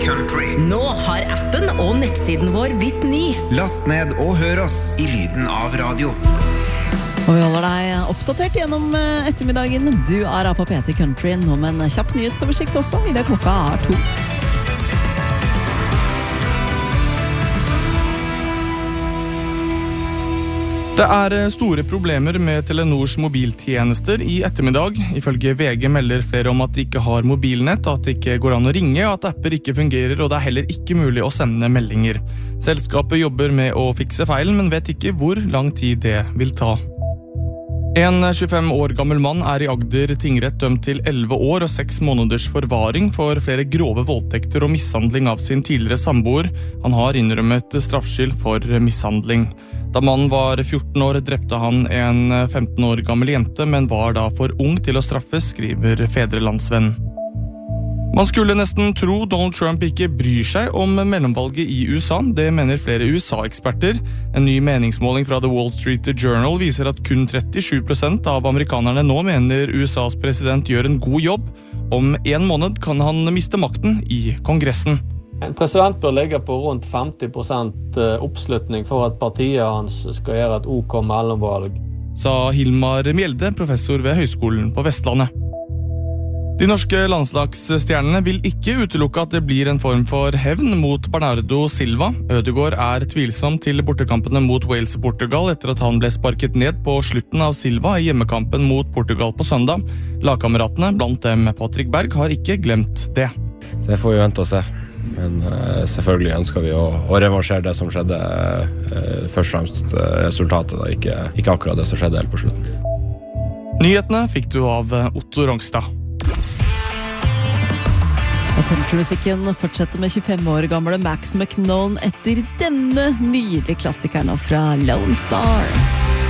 Country. Nå har appen og nettsiden vår blitt ny. Last ned og hør oss I lyden av radio. Og vi holder deg oppdatert gjennom ettermiddagen. Du på P3 Country nå med en kjapp nyhetsoversikt også, I det klokka 2. Det store problemer med Telenors mobiltjenester I ettermiddag. Ifølge VG melder flere om at de ikke har mobilnett, at det ikke går an å ringe, at apper ikke fungerer, og det heller ikke mulig å sende meldinger. Selskapet jobber med å fikse feilen, men vet ikke hvor lang tid det vil ta. En 25 år gammel mann I Agder tingrett dømt til 11 år og 6 måneders forvaring for flere grove voldtekter og mishandling av sin tidligere samboer. Han har innrømmet straffskyld for mishandling. Da mannen var 14 år drepte han en 15 år gammel jente, men var da for ung til å straffes, skriver Fedrelandsvenn. Man skulle nesten tro Donald Trump ikke bryr seg om mellomvalget I USA. Det mener flere USA-eksperter. En ny meningsmåling fra The Wall Street Journal viser at kun 37% av amerikanerne nå mener USAs president gjør en god jobb. Om en måned kan han miste makten I Kongressen. En president bør ligge på rundt 50% oppslutning for at partiet hans skal gjøre et OK mellomvalg. Sa Hilmar Mjelde, professor ved Høgskolen på Vestlandet. De norske landslagsstjernene vil ikke utelukke at det blir en form for hevn mot Bernardo Silva. Ødegaard tvilsom til bortekampene mot Wales og Portugal etter at han ble sparket ned på slutten av Silva I hjemmekampen mot Portugal på søndag. Lagkameratene, blant dem Patrick Berg, har ikke glemt det. Det får vi vente og se. Men selvfølgelig ønsker vi å revansjere det som skjedde, først og fremst resultatet, da, ikke akkurat det som skjedde helt på slutten. Nyhetene fikk du av Otto Rongstad. Og countrymusikken fortsetter med 25 år gamle Max McNone etter denne nydelige klassikeren fra Lone Star.